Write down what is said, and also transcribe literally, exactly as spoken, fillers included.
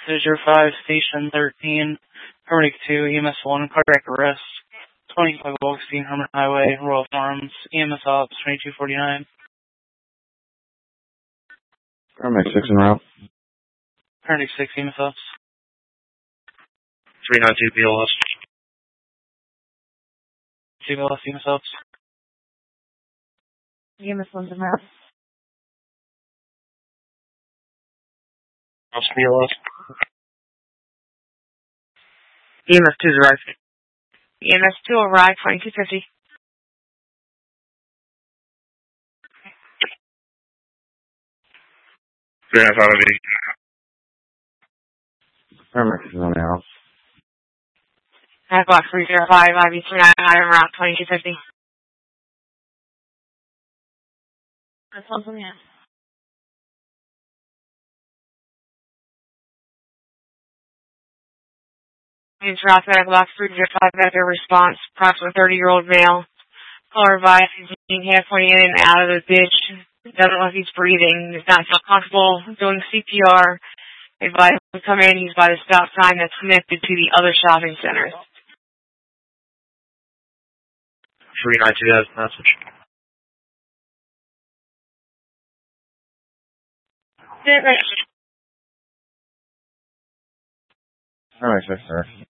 Fissure five, Station thirteen, Hermitage two, E M S one, cardiac arrest, twenty-five Augustine, Hermit Highway, Royal Farms, E M S Ops, twenty-two forty-nine. Hermitage six en route. Hermitage six, E M S Ops. three nine two B L S. two B L S, E M S Ops. E M S one's en route. Ops B L S. E M S two's arrived. E M S two arrived, twenty-two fifty. three nine five I V. Hermitage is on the house. Half block three zero five, I V three nine nine en route, twenty-two fifty. That's one from you. Means Rock Medical Box three zero five, medical response, approximately thirty-year-old male. Caller advised he's being half pointing in and out of the ditch. Doesn't know if he's breathing. Does not feel comfortable doing C P R. Advised to come in. He's by the stop sign that's connected to the other shopping centers. three nine two has a message. Hermitage six, sir.